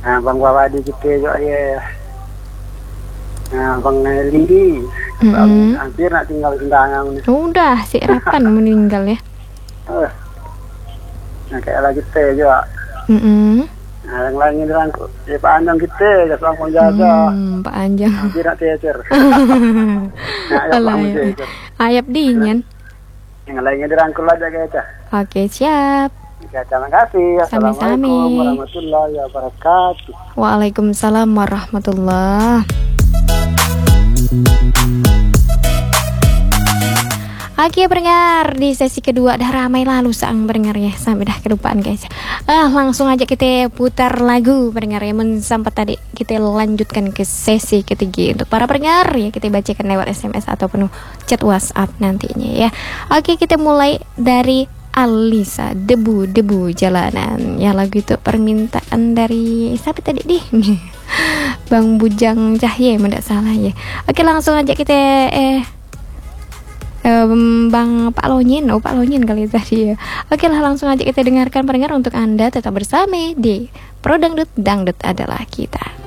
Nah, Bang Wawadi kita juga ya. Nah, Bang Lindi. Hampir nak tinggal sendangan. Udah si Rapan meninggal ya. Nah, kayak lagi kita juga. Nah, yang lainnya dirangkul. Ya Pak Anjang kita, ya Pak Jaga. Pak Anjang. Hampir nak teacher. Nah, ya Pak Mujair. Ayap dingin. Yang lainnya dirangkul aja kita. Oke, siap. Terima kasih. Assalamualaikum warahmatullahi wabarakatuh. Waalaikumsalam warahmatullahi. Oke pendengar, di sesi kedua dah ramai lalu sang pendengar ya, sampai dah kelupaan guys. Langsung aja kita putar lagu pendengar ya, sampai tadi kita lanjutkan ke sesi ketiga untuk para pendengar ya, kita bacakan lewat SMS ataupun chat WhatsApp nantinya ya. Oke, kita mulai dari Alisa, debu jalanan ya, lagu itu permintaan dari siapa tadi nih? Bang Bujang Cahye, tidak salah ya. Oke, langsung aja kita Bang Pak Lonyin, Pak Lonyin kali tadi ya. Oke lah, langsung aja kita dengarkan pendengar. Untuk Anda tetap bersama di Pro Dangdut, Dangdut adalah kita.